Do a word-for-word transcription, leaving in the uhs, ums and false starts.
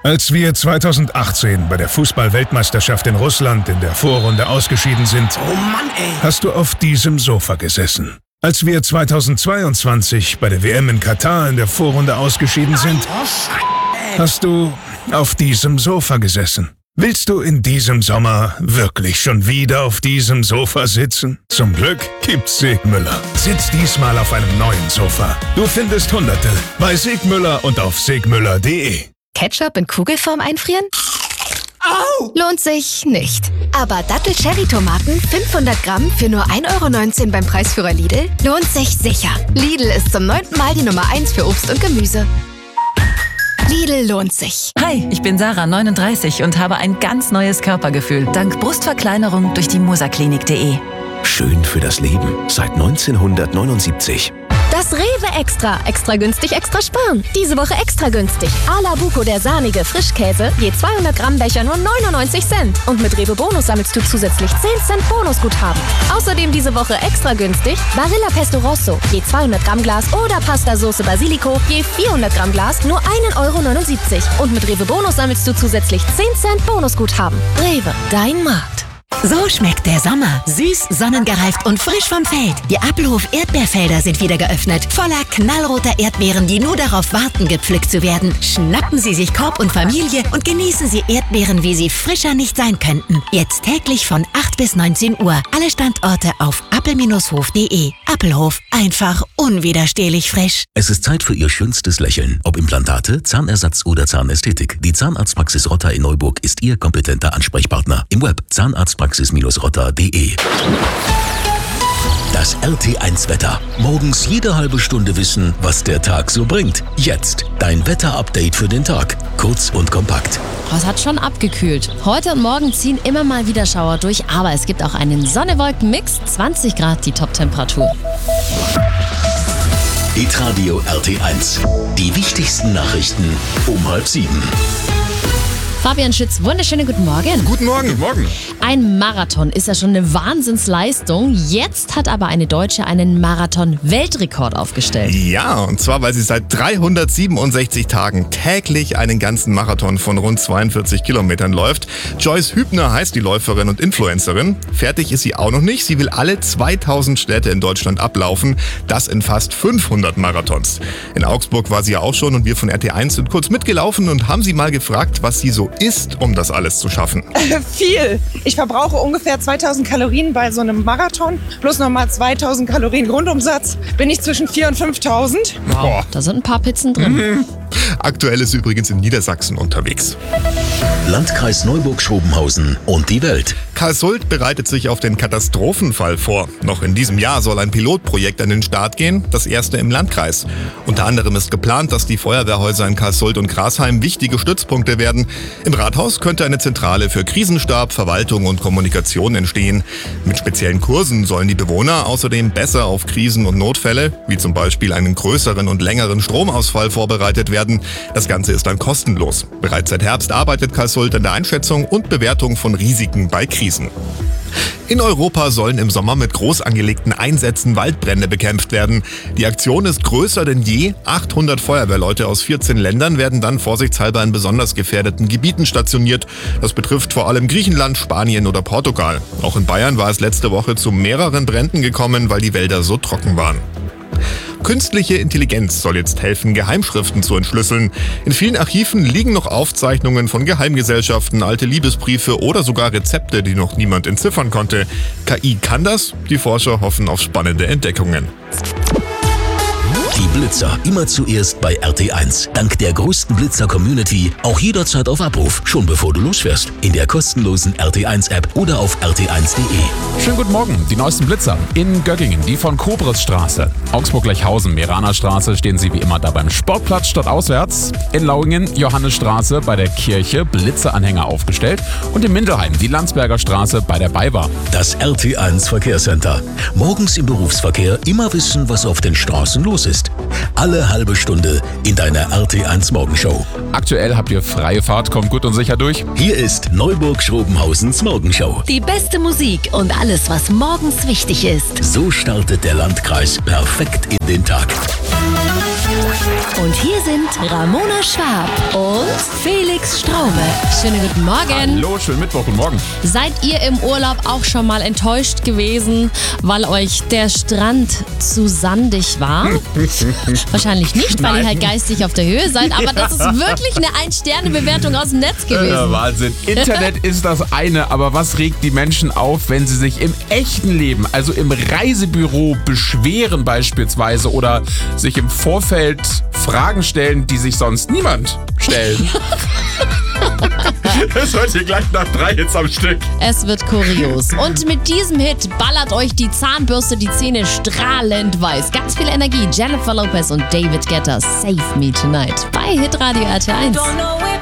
Als wir zweitausendachtzehn bei der Fußball-Weltmeisterschaft in Russland in der Vorrunde ausgeschieden sind, oh Mann, ey. hast du auf diesem Sofa gesessen. Als wir zweitausendzweiundzwanzig bei der W M in Katar in der Vorrunde ausgeschieden sind, hast du auf diesem Sofa gesessen. Willst du in diesem Sommer wirklich schon wieder auf diesem Sofa sitzen? Zum Glück gibt's Segmüller. Sitz diesmal auf einem neuen Sofa. Du findest Hunderte bei Segmüller und auf segmüller punkt de. Ketchup in Kugelform einfrieren? Au! Lohnt sich nicht. Aber Dattel-Cherry-Tomaten fünfhundert Gramm für nur ein Euro neunzehn beim Preisführer Lidl lohnt sich sicher. Lidl ist zum neunten Mal die Nummer eins für Obst und Gemüse. Lidl lohnt sich. Hi, ich bin Sarah, neununddreißig und habe ein ganz neues Körpergefühl dank Brustverkleinerung durch die musaklinik punkt de. Schön für das Leben seit neunzehnhundertneunundsiebzig. Das Rewe Extra. Extra günstig, extra sparen. Diese Woche extra günstig. Ala Buco, der sahnige Frischkäse, je zweihundert Gramm Becher nur neunundneunzig Cent. Und mit Rewe Bonus sammelst du zusätzlich zehn Cent Bonusguthaben. Außerdem diese Woche extra günstig Barilla Pesto Rosso, je zweihundert Gramm Glas oder Pasta Soße Basilico, je vierhundert Gramm Glas, nur ein Euro neunundsiebzig. Und mit Rewe Bonus sammelst du zusätzlich zehn Cent Bonusguthaben. Rewe, dein Markt. So schmeckt der Sommer. Süß, sonnengereift und frisch vom Feld. Die Appelhof Erdbeerfelder sind wieder geöffnet. Voller knallroter Erdbeeren, die nur darauf warten, gepflückt zu werden. Schnappen Sie sich Korb und Familie und genießen Sie Erdbeeren, wie sie frischer nicht sein könnten. Jetzt täglich von acht bis neunzehn Uhr. Alle Standorte auf appel Bindestrich hof punkt de. Appelhof. Einfach unwiderstehlich frisch. Es ist Zeit für Ihr schönstes Lächeln. Ob Implantate, Zahnersatz oder Zahnästhetik. Die Zahnarztpraxis Rotter in Neuburg ist Ihr kompetenter Ansprechpartner. Im Web Zahnarztpraxis rotter punkt de. Das R T eins Wetter. Morgens jede halbe Stunde wissen, was der Tag so bringt. Jetzt dein Wetter-Update für den Tag. Kurz und kompakt. Es hat schon abgekühlt. Heute und morgen ziehen immer mal wieder Schauer durch, aber es gibt auch einen Sonne-Wolken-Mix. zwanzig Grad die Top-Temperatur. Hitradio R T eins. Die wichtigsten Nachrichten um halb sieben. Fabian Schütz, wunderschönen guten Morgen. Guten Morgen. Guten Morgen. Ein Marathon ist ja schon eine Wahnsinnsleistung. Jetzt hat aber eine Deutsche einen Marathon-Weltrekord aufgestellt. Ja, und zwar, weil sie seit dreihundertsiebenundsechzig Tagen täglich einen ganzen Marathon von rund zweiundvierzig Kilometern läuft. Joyce Hübner heißt die Läuferin und Influencerin. Fertig ist sie auch noch nicht. Sie will alle zweitausend Städte in Deutschland ablaufen. Das in fast fünfhundert Marathons. In Augsburg war sie ja auch schon und wir von R T eins sind kurz mitgelaufen und haben sie mal gefragt, was sie so isst, um das alles zu schaffen. Viel. Ich verbrauche ungefähr zweitausend Kalorien bei so einem Marathon. Plus nochmal zweitausend Kalorien Grundumsatz. Bin ich zwischen viertausend und fünftausend. Wow, da sind ein paar Pizzen drin. Mhm. Aktuell ist sie übrigens in Niedersachsen unterwegs. Landkreis Neuburg-Schrobenhausen und die Welt. Karlshult bereitet sich auf den Katastrophenfall vor. Noch in diesem Jahr soll ein Pilotprojekt an den Start gehen, das erste im Landkreis. Unter anderem ist geplant, dass die Feuerwehrhäuser in Karlshult und Grasheim wichtige Stützpunkte werden. Im Rathaus könnte eine Zentrale für Krisenstab, Verwaltung und Kommunikation entstehen. Mit speziellen Kursen sollen die Bewohner außerdem besser auf Krisen und Notfälle, wie zum Beispiel einen größeren und längeren Stromausfall, vorbereitet werden. Das Ganze ist dann kostenlos. Bereits seit Herbst arbeitet Karlshult an der Einschätzung und Bewertung von Risiken bei Krisen. In Europa sollen im Sommer mit groß angelegten Einsätzen Waldbrände bekämpft werden. Die Aktion ist größer denn je. achthundert Feuerwehrleute aus vierzehn Ländern werden dann vorsichtshalber in besonders gefährdeten Gebieten stationiert. Das betrifft vor allem Griechenland, Spanien oder Portugal. Auch in Bayern war es letzte Woche zu mehreren Bränden gekommen, weil die Wälder so trocken waren. Künstliche Intelligenz soll jetzt helfen, Geheimschriften zu entschlüsseln. In vielen Archiven liegen noch Aufzeichnungen von Geheimgesellschaften, alte Liebesbriefe oder sogar Rezepte, die noch niemand entziffern konnte. K I kann das? Die Forscher hoffen auf spannende Entdeckungen. Die Blitzer immer zuerst bei R T eins. Dank der größten Blitzer-Community auch jederzeit auf Abruf, schon bevor du losfährst. In der kostenlosen R T eins App oder auf r t eins punkt de. Schönen guten Morgen. Die neuesten Blitzer. In Göggingen, die von Kobrisstraße. Augsburg-Lechhausen, Meranerstraße stehen sie wie immer da beim Sportplatz statt auswärts. In Lauingen, Johannesstraße bei der Kirche, Blitzeranhänger aufgestellt. Und in Mindelheim, die Landsberger Straße bei der BayWa. Das R T eins Verkehrscenter. Morgens im Berufsverkehr immer wissen, was auf den Straßen los ist. Alle halbe Stunde in deiner R T eins Morgenshow. Aktuell habt ihr freie Fahrt, kommt gut und sicher durch. Hier ist Neuburg-Schrobenhausens Morgenshow. Die beste Musik und alles, was morgens wichtig ist. So startet der Landkreis perfekt in den Tag. Und hier sind Ramona Schwab und Felix Felix Straube. Schönen guten Morgen. Hallo, schönen Mittwoch und Morgen. Seid ihr im Urlaub auch schon mal enttäuscht gewesen, weil euch der Strand zu sandig war? Wahrscheinlich nicht, weil Nein. ihr halt geistig auf der Höhe seid, aber das ist wirklich eine Ein-Sterne-Bewertung aus dem Netz gewesen. Ja, Wahnsinn. Internet ist das eine, aber was regt die Menschen auf, wenn sie sich im echten Leben, also im Reisebüro beschweren beispielsweise oder sich im Vorfeld Fragen stellen, die sich sonst niemand stellen? Das hört ihr gleich nach drei Hits am Stück. Es wird kurios. Und mit diesem Hit ballert euch die Zahnbürste die Zähne strahlend weiß. Ganz viel Energie. Jennifer Lopez und David Guetta, Save Me Tonight. Bei Hitradio R T eins.